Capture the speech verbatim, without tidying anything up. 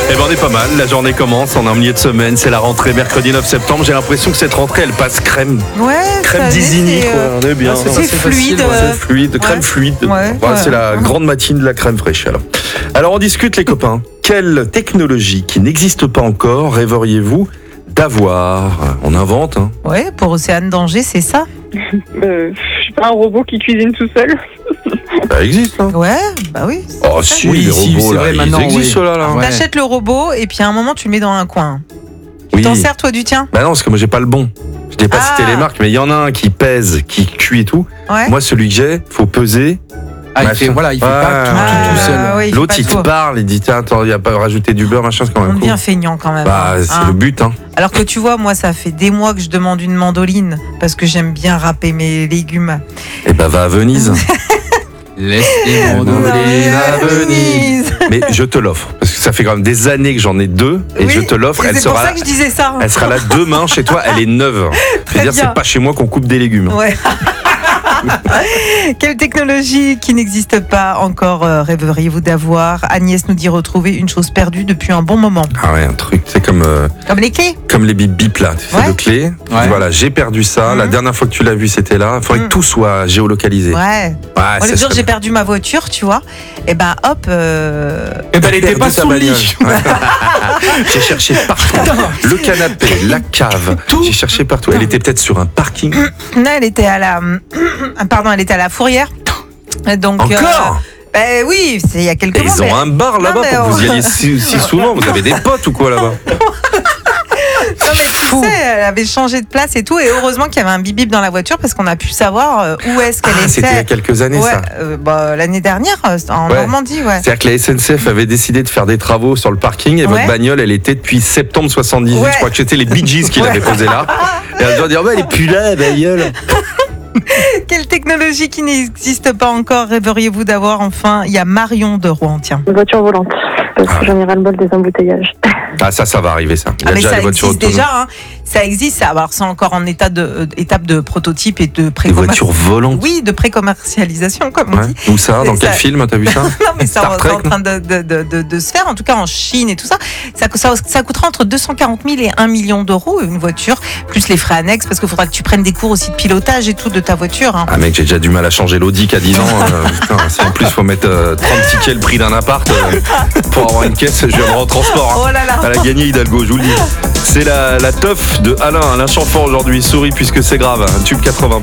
Eh ben on est pas mal, la journée commence, on est en milieu de semaine, c'est la rentrée mercredi neuf septembre. J'ai l'impression que cette rentrée elle passe crème. Ouais, Crème d'Isigny quoi, on est bien. C'est, c'est fluide. C'est fluide, ouais. crème fluide. Ouais, ouais, ouais. C'est la grande matinée de la crème fraîche alors. Alors on discute les copains. Quelle technologie qui n'existe pas encore rêveriez-vous d'avoir? On invente hein. Ouais, pour Océane Danger, c'est ça. Euh, je sais pas, un robot qui cuisine tout seul. Ça existe hein. Ouais, bah oui. Oh si, Oui, les si, robots c'est là, vrai, ils maintenant, existent oui. là là. Ouais. T'achètes le robot et puis à un moment tu le mets dans un coin. Tu Oui. t'en sers toi du tien? Bah non, parce que moi j'ai pas le bon. Je n'ai pas Ah. cité les marques, mais il y en a un qui pèse, qui cuit et tout. Ouais. Moi celui que j'ai, faut peser. Ah, il Machin. fait, voilà, il fait Ouais, pas tout, ouais. tout, tout seul. Ah, ouais, il fait L'autre pas il te tout. parle, il dit tiens attends, il n'y a pas rajouté du beurre machin, c'est quand On même est cool. bien feignant quand même. Bah hein. c'est Hein. le but hein. Alors que tu vois, moi ça fait des mois que je demande une mandoline parce que j'aime bien râper mes légumes. Et bah va à Venise. Laisse-les Non, monter à Venise. Mais je te l'offre parce que ça fait quand même des années que j'en ai deux et Oui, je te l'offre. et Elle c'est sera, pour ça que je disais ça. elle sera là demain chez toi. Elle est neuve. Très C'est-à-dire bien. c'est pas chez moi qu'on coupe des légumes. Ouais. Quelle technologie qui n'existe pas encore euh, rêveriez-vous d'avoir? Agnès nous dit retrouver une chose perdue depuis un bon moment. Ah ouais un truc. C'est comme euh, Comme les clés. comme les bip bip là. Tu sais Ouais. de clés. Ouais. Voilà j'ai perdu ça. Mhm. La dernière fois que tu l'as vu c'était là. Il faudrait Mhm. que tout soit géolocalisé. Ouais. Ouais, Moi, ça le jour serait j'ai perdu ma voiture, tu vois, et ben hop. Euh... Et ben, elle était perdu pas ta sous le bagnole. lit. Ouais. J'ai cherché partout. Le canapé, la cave. Tout. J'ai cherché partout. Elle était peut-être sur un parking. Non, elle était à la, pardon, elle était à la Fourrière. Donc. Encore euh, Ben oui, c'est il y a quelques Et mois. ils ont mais- un bar là-bas Non, mais pour que vous y on- alliez si, si souvent. Vous avez des potes ou quoi là-bas? Non mais tu sais, elle avait changé de place et tout, et heureusement qu'il y avait un bip-bip dans la voiture parce qu'on a pu savoir euh, où est-ce qu'elle Ah, était. c'était il y a quelques années Ouais, ça. euh, bah, l'année dernière euh, en Ouais. Normandie, ouais. C'est-à-dire que la S N C F avait décidé de faire des travaux sur le parking et Ouais. votre bagnole, elle était depuis septembre soixante-dix-huit. Ouais. Je crois que c'était les Bee Gees qui Ouais. l'avaient posée là. Et elle doit dire, bah, elle est plus là, la bagnole. Quelle technologie qui n'existe pas encore rêveriez-vous d'avoir? Enfin, il y a Marion de Rouen, tiens. Une voiture volante. Parce Ah. que j'en ai ras le bol des embouteillages. Ah, ça, ça va arriver ça. Il y a Ah mais déjà ça les voitures existe autonomes. déjà, hein. Ça existe. Ça. Alors c'est encore en état de euh, étape de prototype et de Des pré voitures volantes. Oui, de pré-commercialisation comme on Ouais. dit. Où ça? Dans Ça- quel film t'as vu ça? Non mais ça Star c'est Trek, en train de, de, de, de, de se faire, en tout cas en Chine et tout ça. Ça, ça, ça coûtera entre deux cent quarante mille et un million d'euros une voiture, plus les frais annexes, parce qu'il faudra que tu prennes des cours aussi de pilotage et tout de ta voiture. Hein. Ah mec, j'ai déjà du mal à changer l'Audi qu'à dix ans. euh, putain, si en plus faut mettre euh, trente tickets le prix d'un appart euh, pour avoir une caisse, je viendrai en transport. Oh Hein. là là. Elle a gagné Hidalgo, je vous le dis. C'est la, la teuf de Alain, Alain Chamfort aujourd'hui. Souris puisque c'est grave, un tube quatre-vingts.